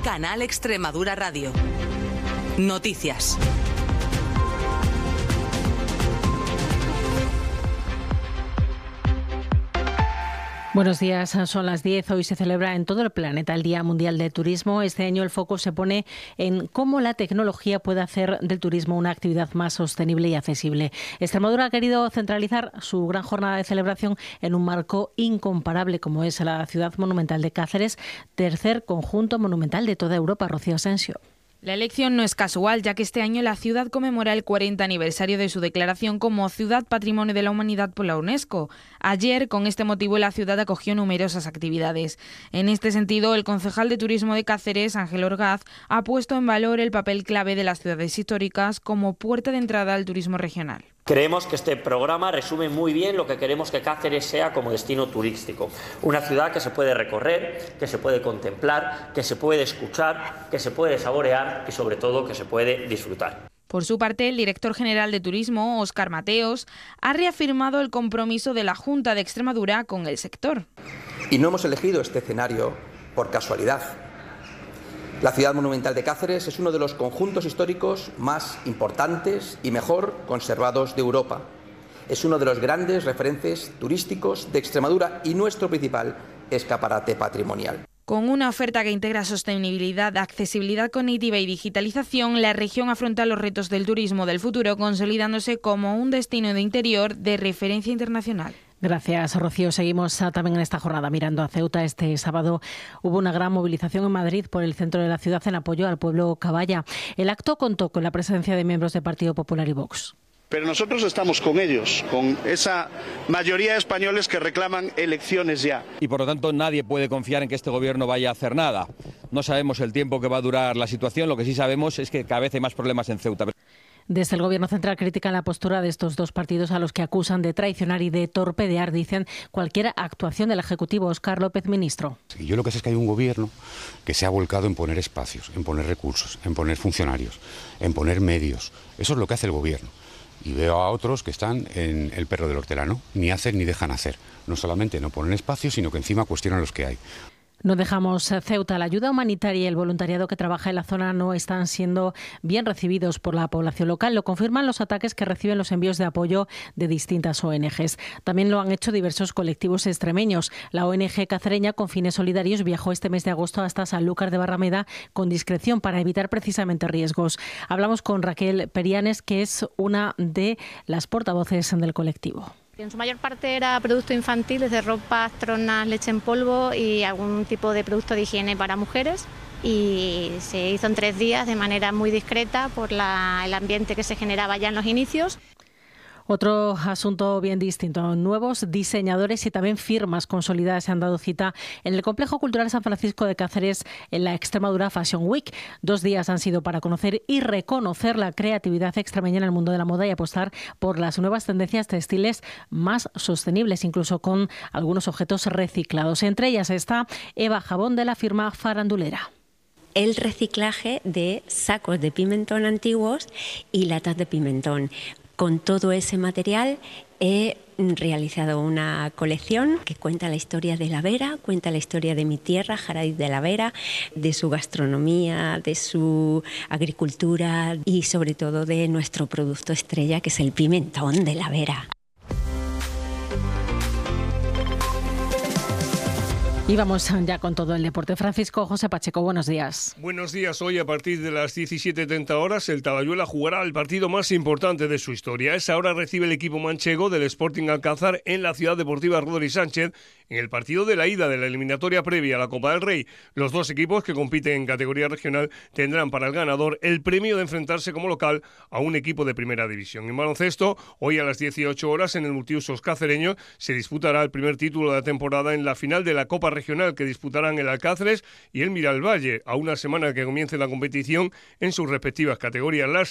Canal Extremadura Radio. Noticias. Buenos días, son las 10. Hoy se celebra en todo el planeta el Día Mundial del Turismo. Este año el foco se pone en cómo la tecnología puede hacer del turismo una actividad más sostenible y accesible. Extremadura ha querido centralizar su gran jornada de celebración en un marco incomparable como es la Ciudad Monumental de Cáceres, tercer conjunto monumental de toda Europa. Rocío Asensio. La elección no es casual, ya que este año la ciudad conmemora el 40 aniversario de su declaración como Ciudad Patrimonio de la Humanidad por la UNESCO. Ayer, con este motivo, la ciudad acogió numerosas actividades. En este sentido, el concejal de Turismo de Cáceres, Ángel Orgaz, ha puesto en valor el papel clave de las ciudades históricas como puerta de entrada al turismo regional. Creemos que este programa resume muy bien lo que queremos que Cáceres sea como destino turístico. Una ciudad que se puede recorrer, que se puede contemplar, que se puede escuchar, que se puede saborear y sobre todo que se puede disfrutar. Por su parte, el director general de Turismo, Óscar Mateos, ha reafirmado el compromiso de la Junta de Extremadura con el sector. Y no hemos elegido este escenario por casualidad. La Ciudad Monumental de Cáceres es uno de los conjuntos históricos más importantes y mejor conservados de Europa. Es uno de los grandes referentes turísticos de Extremadura y nuestro principal escaparate patrimonial. Con una oferta que integra sostenibilidad, accesibilidad cognitiva y digitalización, la región afronta los retos del turismo del futuro, consolidándose como un destino de interior de referencia internacional. Gracias, Rocío. Seguimos también en esta jornada mirando a Ceuta. Este sábado hubo una gran movilización en Madrid por el centro de la ciudad en apoyo al pueblo caballa. El acto contó con la presencia de miembros del Partido Popular y Vox. Pero nosotros estamos con ellos, con esa mayoría de españoles que reclaman elecciones ya. Y por lo tanto nadie puede confiar en que este gobierno vaya a hacer nada. No sabemos el tiempo que va a durar la situación, lo que sí sabemos es que cada vez hay más problemas en Ceuta. Desde el Gobierno central critican la postura de estos dos partidos a los que acusan de traicionar y de torpedear, dicen, cualquier actuación del Ejecutivo. Óscar López, ministro. Yo lo que sé es que hay un gobierno que se ha volcado en poner espacios, en poner recursos, en poner funcionarios, en poner medios. Eso es lo que hace el gobierno. Y veo a otros que están en el perro del hortelano, ni hacen ni dejan hacer. No solamente no ponen espacios, sino que encima cuestionan los que hay. No dejamos Ceuta. La ayuda humanitaria y el voluntariado que trabaja en la zona no están siendo bien recibidos por la población local. Lo confirman los ataques que reciben los envíos de apoyo de distintas ONGs. También lo han hecho diversos colectivos extremeños. La ONG cacereña con fines solidarios viajó este mes de agosto hasta Sanlúcar de Barrameda con discreción para evitar precisamente riesgos. Hablamos con Raquel Perianes, que es una de las portavoces del colectivo. En su mayor parte era producto infantil, desde ropas, tronas, leche en polvo y algún tipo de producto de higiene para mujeres. Y se hizo en 3 días de manera muy discreta por el ambiente que se generaba ya en los inicios. Otro asunto bien distinto. Nuevos diseñadores y también firmas consolidadas se han dado cita en el Complejo Cultural San Francisco de Cáceres en la Extremadura Fashion Week. 2 días han sido para conocer y reconocer la creatividad extremeña en el mundo de la moda y apostar por las nuevas tendencias textiles más sostenibles, incluso con algunos objetos reciclados. Entre ellas está Eva Jabón de la firma Farandulera. El reciclaje de sacos de pimentón antiguos y latas de pimentón. Con todo ese material he realizado una colección que cuenta la historia de la Vera, cuenta la historia de mi tierra, Jaraíz de la Vera, de su gastronomía, de su agricultura y sobre todo de nuestro producto estrella, que es el pimentón de la Vera. Y vamos ya con todo el deporte. Francisco José Pacheco, buenos días. Buenos días. Hoy a partir de las 17:30 horas el Tabayuela jugará el partido más importante de su historia. A esa hora recibe el equipo manchego del Sporting Alcázar en la Ciudad Deportiva Rodri Sánchez en el partido de la ida de la eliminatoria previa a la Copa del Rey. Los dos equipos que compiten en categoría regional tendrán para el ganador el premio de enfrentarse como local a un equipo de primera división. En baloncesto, hoy a las 18 horas en el multiusos cacereño se disputará el primer título de la temporada en la final de la Copa Regional que disputarán el Alcáceres y el Miralvalle a una semana que comience la competición en sus respectivas categorías. Las